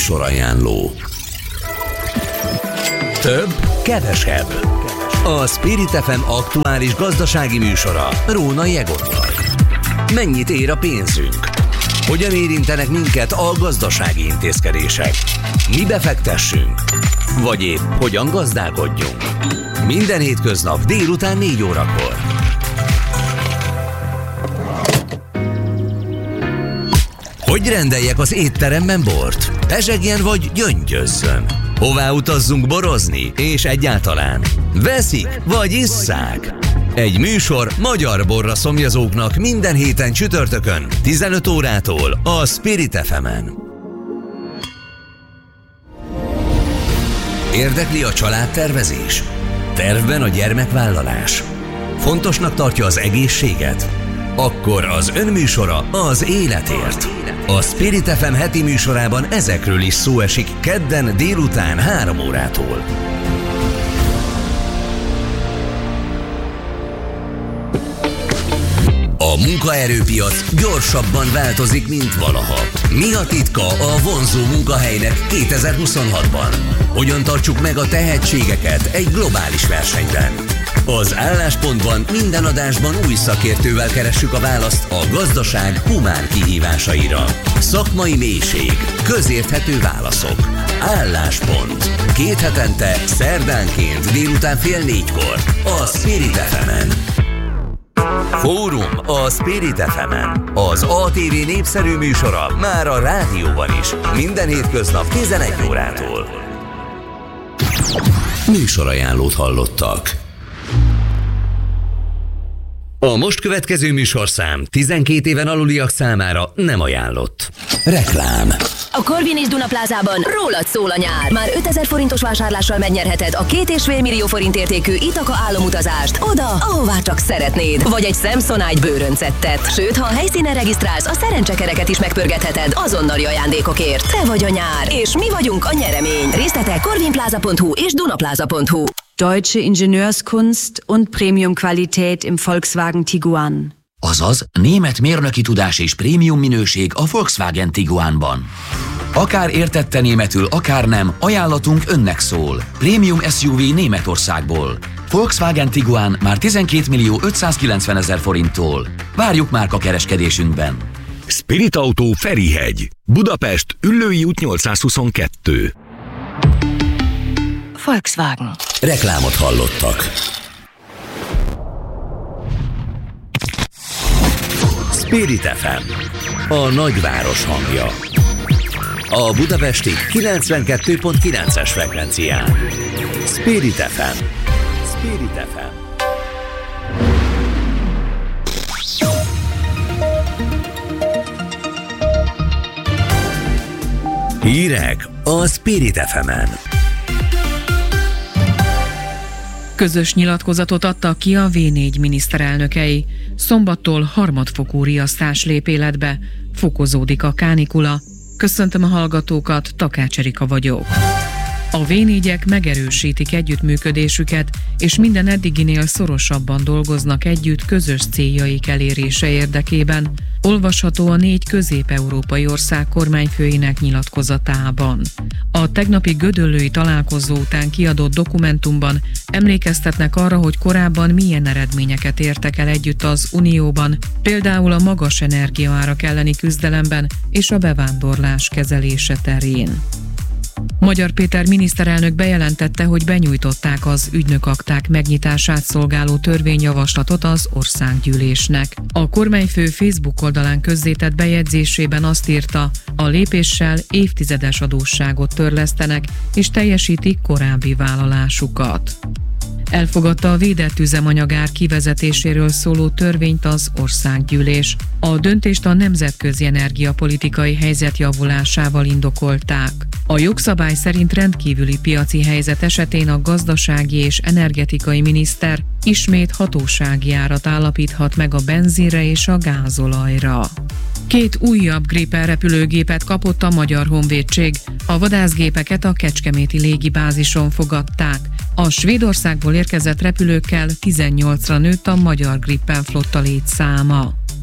Műsorajánló. Több, kevesebb. A Spirit FM aktuális gazdasági műsora Rónai Egottal. Mennyit ér a pénzünk? Hogyan érintenek minket a gazdasági intézkedések? Mi befektessünk? Vagy épp hogyan gazdálkodjunk? Minden hétköznap délután 4 órakor. Hogy rendeljek az étteremben bort? Pezsegjen vagy gyöngyözzön? Hová utazzunk borozni? És egyáltalán veszik vagy isszák? Egy műsor magyar borra szomjazóknak minden héten csütörtökön 15 órától a Spirit FM-en. Érdekli a családtervezés? Tervben a gyermekvállalás? Fontosnak tartja az egészséget? Akkor az önműsora az életért. A Spirit FM heti műsorában ezekről is szó esik kedden délután 3 órától. A munkaerőpiac gyorsabban változik, mint valaha. Mi a titka a vonzó munkahelynek 2026-ban? Hogyan tartsuk meg a tehetségeket egy globális versenyben? Az Álláspontban minden adásban új szakértővel keressük a választ a gazdaság humán kihívásaira. Szakmai mélység, közérthető válaszok. Álláspont. 2 hetente, szerdánként délután 3:30 a Spirit FM-en. Fórum a Spirit FM-en. Az ATV népszerű műsora már a rádióban is. Minden hétköznap 11 órától. Műsorajánlót hallottak. A most következő műsorszám 12 éven aluliak számára nem ajánlott. Reklám. A Corvin és Duna Plázában rólad szól a nyár. Már 5000 forintos vásárlással megnyerheted a 2,5 millió forint értékű Ithaca álomutazást oda, ahová csak szeretnéd. Vagy egy Samsonite bőröncettet. Sőt, ha a helyszínen regisztrálsz, a szerencsekereket is megpörgetheted azonnali ajándékokért. Te vagy a nyár, és mi vagyunk a nyeremény. Részletek corvinplaza.hu és dunaplaza.hu. Deutsche Ingenieurskunst und Premium-Qualität im Volkswagen Tiguan. Azaz, német mérnöki tudás és prémium minőség a Volkswagen Tiguanban. Akár értette németül, akár nem, ajánlatunk önnek szól. Prémium SUV Németországból. Volkswagen Tiguan már 12.590.000 forinttól. Várjuk márka kereskedésünkben. Spirit Autó Ferihegy, Budapest, Üllői út 822. Volkswagen. Reklámot hallottak. Spirit FM, a nagyváros hangja. A budapesti 92.9-es frekvencián. Spirit FM. Spirit FM. Hírek a Spirit FM-en. Közös nyilatkozatot adtak ki a V4 miniszterelnökei. Szombattól harmadfokú riasztás lép életbe. Fokozódik a kánikula. Köszöntöm a hallgatókat, Takács Erika vagyok. A V4-ek megerősítik együttműködésüket, és minden eddiginél szorosabban dolgoznak együtt közös céljaik elérése érdekében. Olvasható a 4 közép-európai ország kormányfőinek nyilatkozatában. A tegnapi gödöllői találkozó után kiadott dokumentumban emlékeztetnek arra, hogy korábban milyen eredményeket értek el együtt az Unióban, például a magas energiaárak elleni küzdelemben és a bevándorlás kezelése terén. Magyar Péter miniszterelnök bejelentette, hogy benyújtották az ügynökakták megnyitását szolgáló törvényjavaslatot az országgyűlésnek. A kormányfő Facebook oldalán közzétett bejegyzésében azt írta, a lépéssel évtizedes adósságot törlesztenek és teljesítik korábbi vállalásukat. Elfogadta a védett üzemanyagár kivezetéséről szóló törvényt az országgyűlés. A döntést a nemzetközi energiapolitikai helyzet javulásával indokolták. A jogszabály szerint rendkívüli piaci helyzet esetén a gazdasági és energetikai miniszter ismét hatósági árat állapíthat meg a benzinre és a gázolajra. 2 újabb Gripen repülőgépet kapott a Magyar Honvédség. A vadászgépeket a kecskeméti légibázison fogadták. A Svédországból érkezett repülőkkel 18-ra nőtt a magyar Gripen flotta létszáma.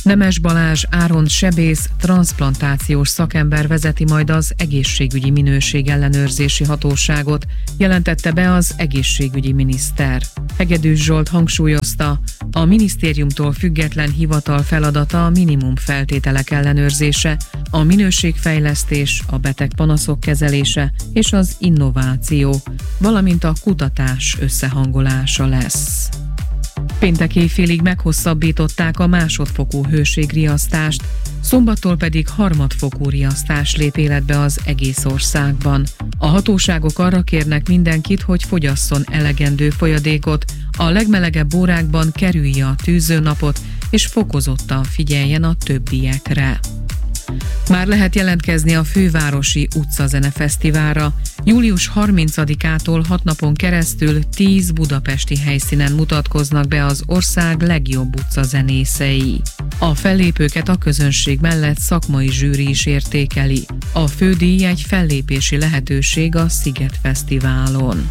Nemes Balázs Áron sebész, transzplantációs szakember vezeti majd az egészségügyi minőség ellenőrzési hatóságot, jelentette be az egészségügyi miniszter. Hegedűs Zsolt hangsúlyozta, a minisztériumtól független hivatal feladata a minimum feltételek ellenőrzése, a minőségfejlesztés, a betegpanaszok kezelése és az innováció, valamint a kutatás összehangolása lesz. Péntek éjfélig meghosszabbították a másodfokú hőségriasztást, szombattól pedig harmadfokú riasztás lép életbe az egész országban. A hatóságok arra kérnek mindenkit, hogy fogyasszon elegendő folyadékot, a legmelegebb órákban kerülje a tűzőnapot, és fokozottan figyeljen a többiekre. Már lehet jelentkezni a Fővárosi Utcazenefesztiválra. Július 30-ától 6 napon keresztül 10 budapesti helyszínen mutatkoznak be az ország legjobb utcazenészei. A fellépőket a közönség mellett szakmai zsűri is értékeli. A fődíj egy fellépési lehetőség a Sziget Fesztiválon.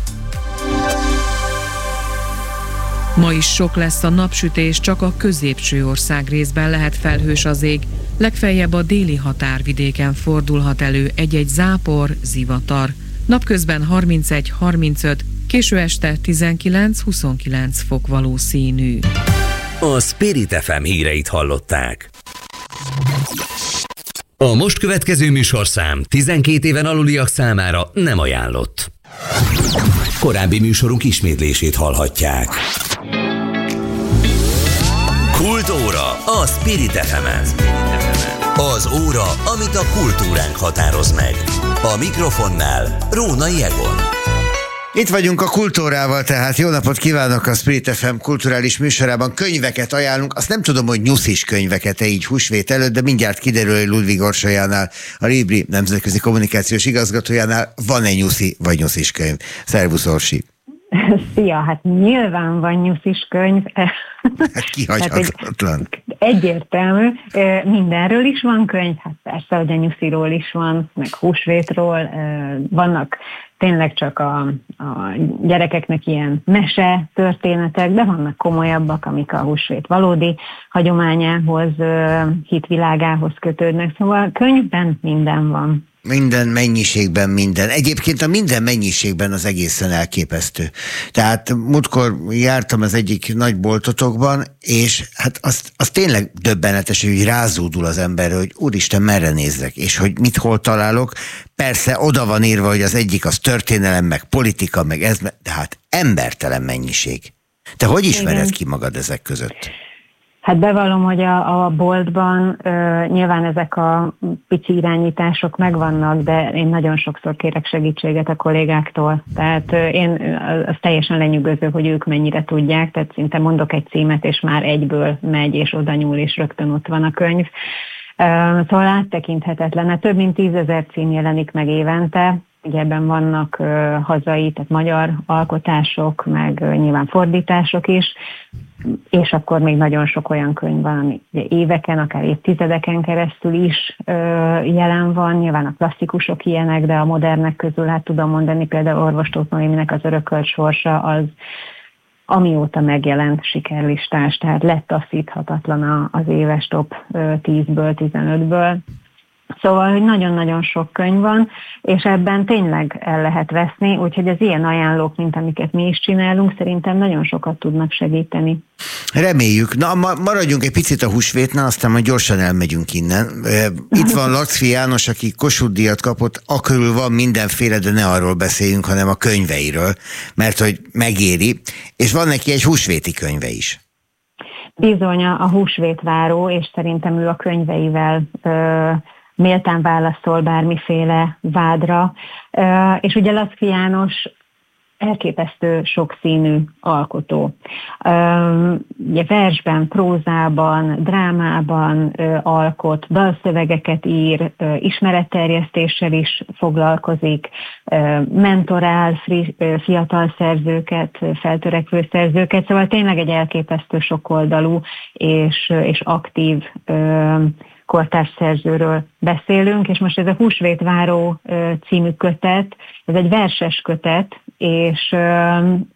Ma is sok lesz a napsütés, csak a középső ország részben lehet felhős az ég. Legfeljebb a déli határvidéken fordulhat elő egy-egy zápor, zivatar. Napközben 31-35, késő este 19-29 fok valószínű. A Spirit FM híreit hallották. A most következő műsorszám 12 éven aluliak számára nem ajánlott. Korábbi műsorunk ismétlését hallhatják. Kultóra a Spirit FM-en. Az óra, amit a kultúránk határoz meg. A mikrofonnál Rónai Egon. Itt vagyunk a Kultúrával, tehát jó napot kívánok a Spirit FM kulturális műsorában. Könyveket ajánlunk, azt nem tudom, hogy nyuszis könyveket-e így húsvét előtt, de mindjárt kiderül, hogy Ludvig Orsolyánál, a Libri nemzetközi kommunikációs igazgatójánál van-e nyuszi vagy nyuszis könyv. Szervusz, Orsi! Szia, hát nyilván van nyuszis könyv. Hát kihagyhatatlan. Egyértelmű. Mindenről is van könyv, hát persze, hogy a nyusziról is van, meg húsvétról. Vannak tényleg csak a gyerekeknek ilyen mese történetek, de vannak komolyabbak, amik a húsvét valódi hagyományához, hitvilágához kötődnek. Szóval könyvben minden van. Minden mennyiségben minden. Egyébként a minden mennyiségben az egészen elképesztő. Tehát múltkor jártam az egyik nagy boltotokban, és hát az tényleg döbbenetes, hogy rázódul az ember, hogy úristen, merre nézzek, és hogy mit hol találok. Persze oda van írva, hogy az egyik az történelem, meg politika, meg ez, de hát embertelen mennyiség. Te hogy ismered ki magad ezek között? Hát bevallom, hogy a boltban nyilván ezek a pici irányítások megvannak, de én nagyon sokszor kérek segítséget a kollégáktól. Tehát az teljesen lenyűgöző, hogy ők mennyire tudják, tehát szinte mondok egy címet, és már egyből megy, és oda nyúl, és rögtön ott van a könyv. Szóval áttekinthetetlen. Több mint 10 000 cím jelenik meg évente. Ugye ebben vannak hazai, tehát magyar alkotások, meg nyilván fordítások is, és akkor még nagyon sok olyan könyv van, ami éveken, akár évtizedeken keresztül is jelen van. Nyilván a klasszikusok ilyenek, de a modernek közül hát tudom mondani, például Orvos Tóth Noéminek az Örökölt sorsa, az amióta megjelent sikerlistás, tehát letasszíthatatlan az éves top 10-ből, 15-ből. Szóval, hogy nagyon-nagyon sok könyv van, és ebben tényleg el lehet veszni, úgyhogy az ilyen ajánlók, mint amiket mi is csinálunk, szerintem nagyon sokat tudnak segíteni. Reméljük. Na, maradjunk egy picit a húsvétnál, aztán majd gyorsan elmegyünk innen. Itt van Lackfi János, aki Kossuth-díjat kapott, akörül van mindenféle, de ne arról beszéljünk, hanem a könyveiről, mert hogy megéri, és van neki egy húsvéti könyve is. Bizony, a húsvétváró, és szerintem ő a könyveivel méltán válaszol bármiféle vádra. És ugye Lackfi János elképesztő sokszínű alkotó. Ugye versben, prózában, drámában alkot, dalszövegeket ír, ismeretterjesztéssel is foglalkozik, mentorál fiatal szerzőket, feltörekvő szerzőket, szóval tényleg egy elképesztő sokoldalú és aktív kortárs szerzőről beszélünk, és most ez a Húsvétváró című kötet, ez egy verses kötet, és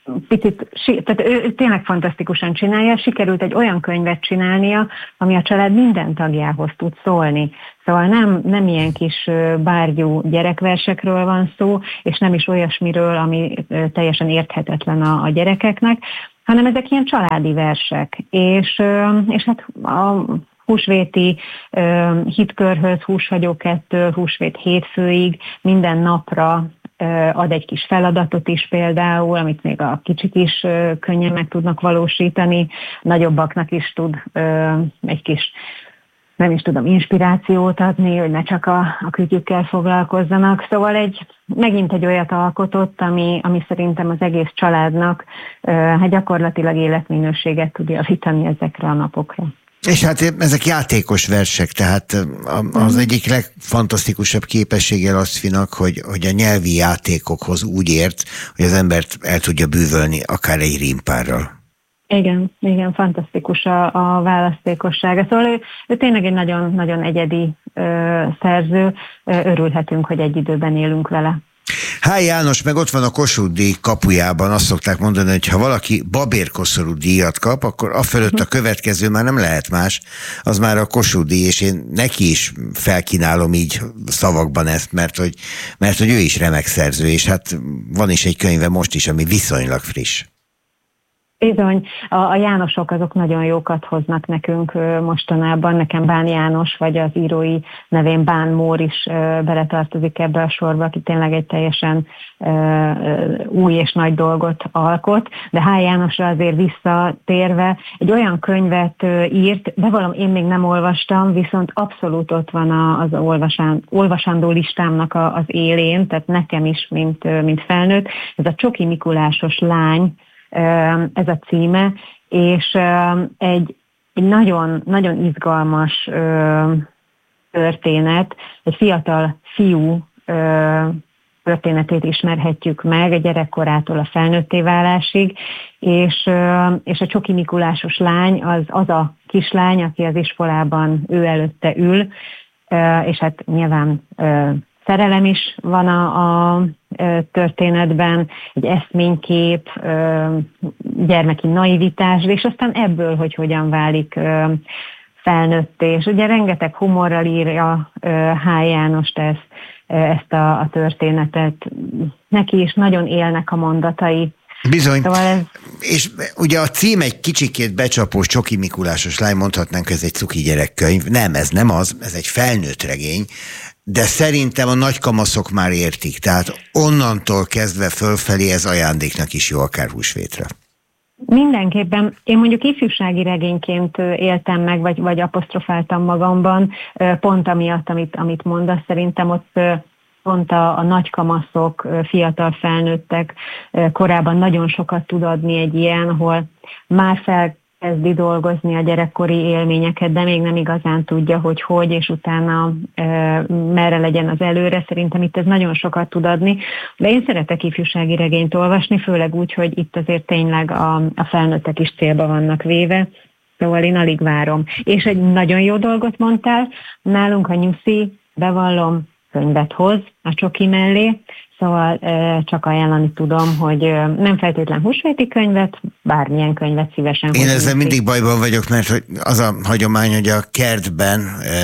picit, tehát ő tényleg fantasztikusan csinálja, sikerült egy olyan könyvet csinálnia, ami a család minden tagjához tud szólni. Szóval nem ilyen kis bárgyú gyerekversekről van szó, és nem is olyasmiről, ami teljesen érthetetlen a gyerekeknek, hanem ezek ilyen családi versek. És hát a húsvéti hitkörhöz, húshagyó 2, húsvét hétfőig minden napra ad egy kis feladatot is például, amit még a kicsik is könnyen meg tudnak valósítani, nagyobbaknak is tud egy kis, nem is tudom, inspirációt adni, hogy ne csak a kütyükkel foglalkozzanak. Szóval megint egy olyat alkotott, ami szerintem az egész családnak hát gyakorlatilag életminőséget tud javítani ezekre a napokra. És hát ezek játékos versek, tehát az egyik legfantasztikusabb képessége Lasztfinak, hogy a nyelvi játékokhoz úgy ért, hogy az embert el tudja bűvölni akár egy rímpárral. Igen, fantasztikus a választékossága. Szóval ő tényleg egy nagyon, nagyon egyedi szerző, örülhetünk, hogy egy időben élünk vele. Háj János meg ott van a Kossuth-díj kapujában, azt szokták mondani, hogy ha valaki babérkoszorú díjat kap, akkor afölött a következő már nem lehet más, az már a Kossuth-díj, és én neki is felkínálom így szavakban ezt, mert hogy ő is remek szerző, és hát van is egy könyve most is, ami viszonylag friss. Bizony, a Jánosok azok nagyon jókat hoznak nekünk mostanában. Nekem Bán János, vagy az írói nevén Bán Mór is beletartozik ebbe a sorba, aki tényleg egy teljesen új és nagy dolgot alkot. De H. Jánosra azért visszatérve egy olyan könyvet írt, bevallom, én még nem olvastam, viszont abszolút ott van az olvasandó listámnak az élén, tehát nekem is, mint felnőtt. Ez a Csoki Mikulásos lány, ez a címe, és egy nagyon, nagyon izgalmas történet, egy fiatal fiú történetét ismerhetjük meg, a gyerekkorától a felnőtté válásig, és a Csoki Mikulásos lány az a kislány, aki az iskolában ő előtte ül, és hát nyilván szerelem is van a történetben, egy eszménykép, gyermeki naivitás, és aztán ebből, hogy hogyan válik felnőtté. És ugye rengeteg humorral írja H. Jánost ezt a történetet. Neki is nagyon élnek a mondatai. Bizony. Szóval és ugye a cím egy kicsikét becsapós, Csoki Mikulásos lány, mondhatnánk, ez egy cuki gyerekkönyv. Nem, ez nem az, ez egy felnőtt regény, de szerintem a nagykamaszok már értik, tehát onnantól kezdve fölfelé ez ajándéknak is jó, akár húsvétre. Mindenképpen. Én mondjuk ifjúsági regényként éltem meg, vagy apostrofáltam magamban, pont amiatt, amit mondasz, szerintem ott pont a nagykamaszok, fiatal felnőttek korábban nagyon sokat tud adni egy ilyen, ahol már felkezdi dolgozni a gyerekkori élményeket, de még nem igazán tudja, hogy, és utána merre legyen az előre. Szerintem itt ez nagyon sokat tud adni. De én szeretek ifjúsági regényt olvasni, főleg úgy, hogy itt azért tényleg a felnőttek is célba vannak véve. Szóval én alig várom. És egy nagyon jó dolgot mondtál, nálunk a Nyuszi, bevallom, könyvet hoz a Csoki mellé, szóval csak ajánlani tudom, hogy nem feltétlen húsvéti könyvet, bármilyen könyvet szívesen hozunk. Én ezzel mindig bajban vagyok, mert hogy az a hagyomány, hogy a kertben,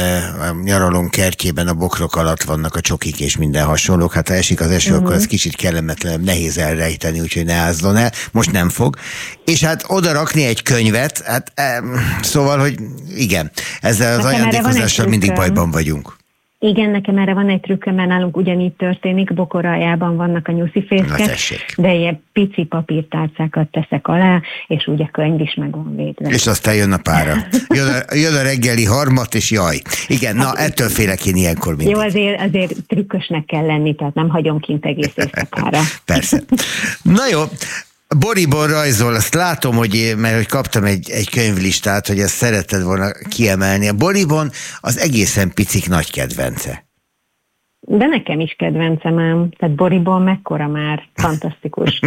a nyaralónk kertjében a bokrok alatt vannak a csokik és minden hasonlók. Hát ha esik az eső, akkor ez kicsit kellemetlen, nehéz elrejteni, úgyhogy ne ázzon el. Most nem fog. És hát oda rakni egy könyvet, hát szóval, hogy igen, ezzel az ajándékozással mindig bajban vagyunk. Igen, nekem erre van egy trükköm, mert nálunk ugyanígy történik, bokor aljában vannak a nyuszifészkek, de ilyen pici papírtárcákat teszek alá, és úgy a könyv is meg van védve. És aztán jön a pára. Jön a reggeli harmat, és jaj. Igen, na ettől félek én ilyenkor mindig. Jó, azért trükkösnek kell lenni, tehát nem hagyom kint egész éjszakára. Persze. Na jó. Boriból rajzol, azt látom, mert hogy kaptam egy könyvlistát, hogy ezt szeretted volna kiemelni. A Boribon az egészen picik nagy kedvence. De nekem is kedvencem ám, tehát Boriból mekkora már, fantasztikus.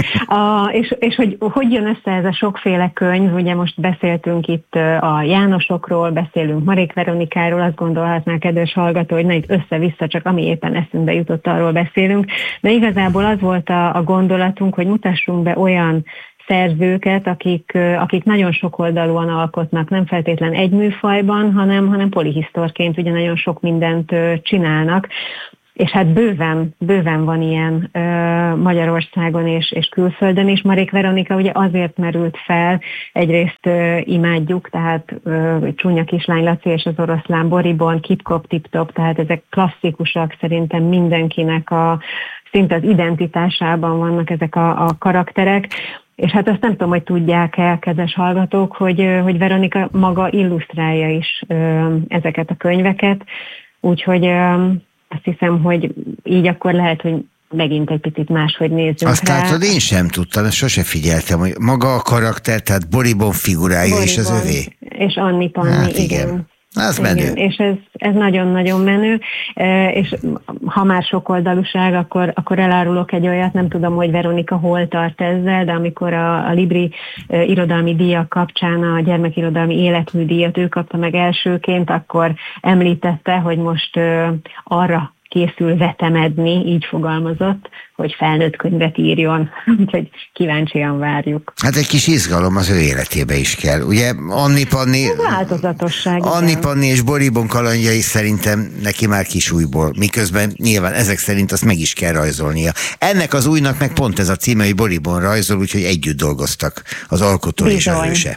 És hogy jön össze ez a sokféle könyv, ugye most beszéltünk itt a Jánosokról, beszélünk Marék Veronikáról, azt gondolhatná kedves hallgató, hogy na itt össze-vissza, csak ami éppen eszünkbe jutott, arról beszélünk, de igazából az volt a gondolatunk, hogy mutassunk be olyan szerzőket, akik nagyon sokoldalúan alkotnak, nem feltétlen egy műfajban, hanem polihisztorként ugye nagyon sok mindent csinálnak. És hát bőven van ilyen Magyarországon és külföldön is. Marék Veronika ugye azért merült fel, egyrészt imádjuk, tehát Csúnya kislány Laci és az oroszlán Boribon, Kip-Kop, Tip-Top, tehát ezek klasszikusak, szerintem mindenkinek szinte az identitásában vannak ezek a karakterek. És hát azt nem tudom, hogy tudják-e, kedves hallgatók, hogy Veronika maga illusztrálja is ezeket a könyveket, úgyhogy azt hiszem, hogy így akkor lehet, hogy megint egy picit máshogy nézzünk azt rá. Azt látod, én sem tudtam, ezt sose figyeltem, hogy maga a karakter, tehát Boribon figurája is az övé. És Anni Panni, hát igen. Az igen, menő. És ez nagyon-nagyon menő, és ha már sokoldalúság, akkor elárulok egy olyat, nem tudom, hogy Veronika hol tart ezzel, de amikor a Libri irodalmi díjak kapcsán a gyermekirodalmi életműdíjat ő kapta meg elsőként, akkor említette, hogy most arra készül vetemedni, így fogalmazott, hogy felnőtt könyvet írjon, úgyhogy kíváncsian várjuk. Hát egy kis izgalom az ő életébe is kell. Ugye Anni Panni... Változatosság. Anni Panni és Boribon kalandjai szerintem neki már kis újból, miközben nyilván ezek szerint azt meg is kell rajzolnia. Ennek az újnak meg pont ez a címe, hogy Boribon rajzol, úgyhogy együtt dolgoztak az alkotó és a hőse.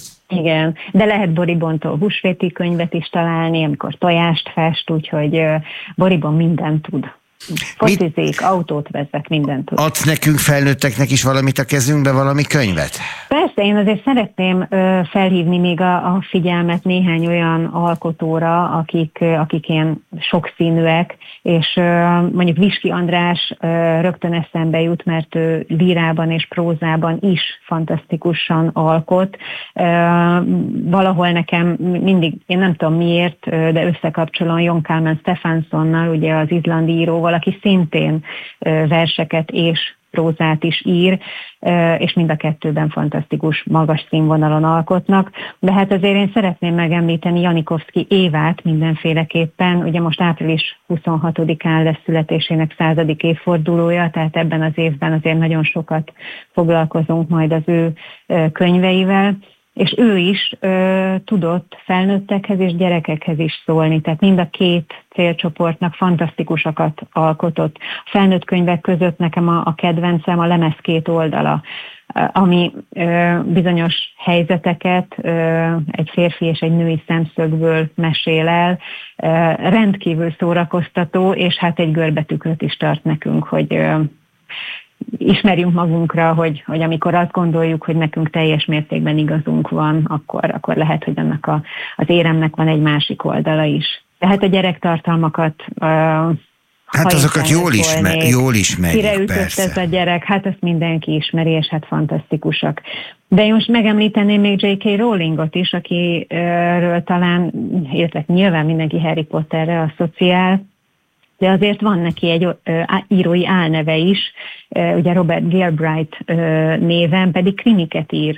Igen, de lehet Boribontól húsvéti könyvet is találni, amikor tojást fest, úgyhogy Boribon mindent tud. Focizik, autót vezet, mindent tud. Adsz nekünk felnőtteknek is valamit a kezünkbe, valami könyvet? Persze, én azért szeretném felhívni még a figyelmet néhány olyan alkotóra, akik ilyen sokszínűek, és mondjuk Viski András rögtön eszembe jut, mert ő lírában és prózában is fantasztikusan alkot. Valahol nekem mindig, én nem tudom miért, de összekapcsolom Jon Kalman Stefanssonnal, ugye az izlandi íróval, aki szintén verseket és prózát is ír, és mind a kettőben fantasztikus, magas színvonalon alkotnak. De hát azért én szeretném megemlíteni Janikovszky Évát mindenféleképpen. Ugye most április 26-án lesz születésének 100. évfordulója, tehát ebben az évben azért nagyon sokat foglalkozunk majd az ő könyveivel. És ő is tudott felnőttekhez és gyerekekhez is szólni, tehát mind a két célcsoportnak fantasztikusakat alkotott. A felnőtt könyvek között nekem a kedvencem a Lemez két oldala, ami bizonyos helyzeteket egy férfi és egy női szemszögből mesél el, rendkívül szórakoztató, és hát egy görbetükröt is tart nekünk, hogy ismerjünk magunkra, hogy amikor azt gondoljuk, hogy nekünk teljes mértékben igazunk van, akkor lehet, hogy annak az éremnek van egy másik oldala is. Tehát a gyerektartalmakat hát azokat jól ismerjük, kireütött persze. Ez a gyerek, hát ezt mindenki ismeri, és hát fantasztikusak. De én most megemlíteném még J.K. Rowlingot is, akiről talán, illetve nyilván mindenki Harry Potterre asszociál, de azért van neki egy írói álneve is, ugye Robert Galbraith néven, pedig krimiket ír.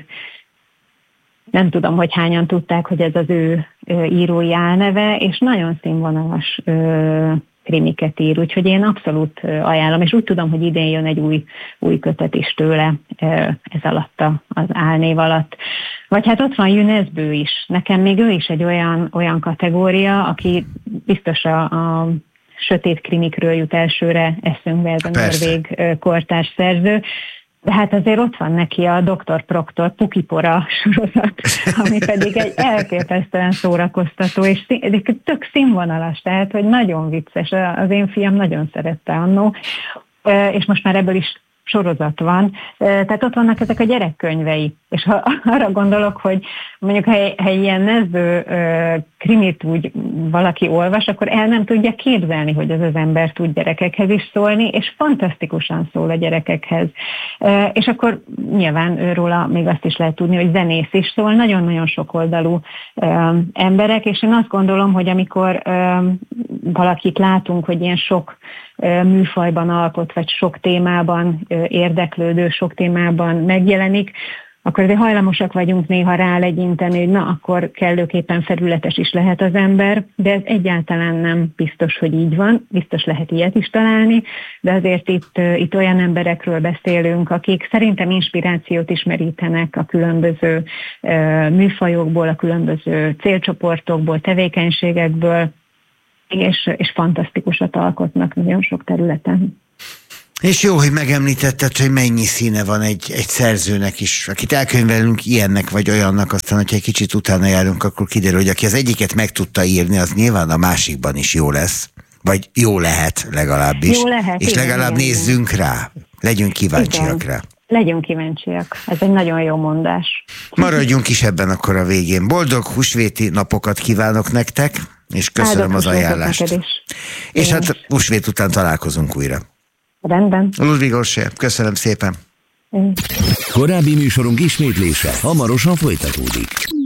Nem tudom, hogy hányan tudták, hogy ez az ő írói álneve, és nagyon színvonalas krimiket ír, úgyhogy én abszolút ajánlom, és úgy tudom, hogy idén jön egy új kötet is tőle ez alatt az álnév alatt. Vagy hát ott van Younes Bő is. Nekem még ő is egy olyan kategória, aki biztos a sötét krimikről jut elsőre eszünkbe, ez a norvég kortárs szerző. De hát azért ott van neki a Dr. Proctor Pukipora sorozat, ami pedig egy elképesztően szórakoztató, és tök színvonalas, tehát hogy nagyon vicces. Az én fiam nagyon szerette annó, és most már ebből is sorozat van, tehát ott vannak ezek a gyerekkönyvei. És ha arra gondolok, hogy mondjuk ha ilyen nező krimit úgy valaki olvas, akkor el nem tudja képzelni, hogy az ember tud gyerekekhez is szólni, és fantasztikusan szól a gyerekekhez. És akkor nyilván róla még azt is lehet tudni, hogy zenész is szól, nagyon-nagyon sokoldalú emberek, és én azt gondolom, hogy amikor valakit látunk, hogy ilyen sok műfajban alkot, vagy sok témában érdeklődő, sok témában megjelenik, akkor azért hajlamosak vagyunk néha rálegyinteni, hogy na, akkor kellőképpen felületes is lehet az ember, de ez egyáltalán nem biztos, hogy így van, biztos lehet ilyet is találni, de azért itt olyan emberekről beszélünk, akik szerintem inspirációt is merítenek a különböző műfajokból, a különböző célcsoportokból, tevékenységekből, és fantasztikusat alkotnak nagyon sok területen. És jó, hogy megemlítetted, hogy mennyi színe van egy szerzőnek is. Akit elkönyvelünk ilyennek vagy olyannak, aztán, hogyha egy kicsit utána járunk, akkor kiderül, hogy aki az egyiket meg tudta írni, az nyilván a másikban is jó lesz. Vagy jó lehet legalábbis. Jó lehet, és igen, legalább nézzünk rá. Legyünk kíváncsiak rá. Legyünk kíváncsiak. Ez egy nagyon jó mondás. Maradjunk is ebben akkor a végén. Boldog húsvéti napokat kívánok nektek, és köszönöm az ajánlást. És hát húsvét után találkozunk újra. Rendben. Ludwig Orsi, köszönöm szépen. Korábbi műsorunk ismétlése hamarosan folytatódik.